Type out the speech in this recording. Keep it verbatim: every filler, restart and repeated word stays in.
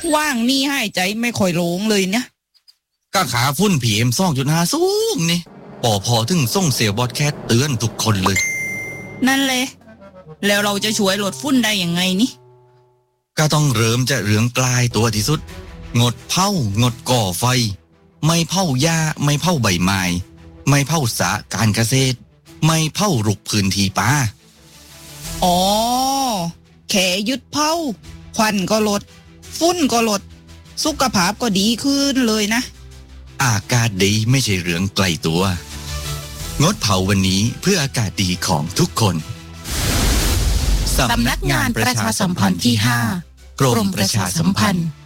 ว่างนี่หายใจไม่ค่อยโล่งเลยเนี่ยก็ขาฝุ่น พี เอ็ม สองจุดห้า สูงนี่ปอพอถึงส่งเสียบอดแคสเตือนทุกคนเลยนั่นเลยแล้วเราจะช่วยลดฝุ่นได้ยังไงนี่ก็ต้องเริ่มจากเรื่องใกล้ตัวที่สุดงดเผางดก่อไฟไม่เผาหญ้าไม่เผาใบไม้ไม่เผาสระการเกษตรไม่เผารุกพื้นที่ป่าอ๋อแค่ยึดเผาควันก็ลดฝุ่นก็ลดสุขภาพก็ดีขึ้นเลยนะอากาศดีไม่ใช่เรื่องไกลตัวงดเผาวันนี้เพื่ออากาศดีของทุกคนสำนักงานประชาสัมพันธ์ที่ห้ากรมประชาสัมพันธ์